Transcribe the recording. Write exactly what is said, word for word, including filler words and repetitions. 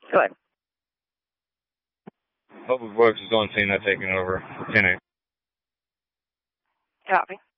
Go ahead. Public Works is on scene, not taking over. ten eight. Copy.